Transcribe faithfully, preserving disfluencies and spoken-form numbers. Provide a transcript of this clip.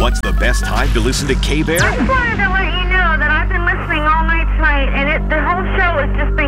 What's the best time to listen to K-Bear? I just wanted to let you know that I've been listening all night tonight, and it, the whole show has just been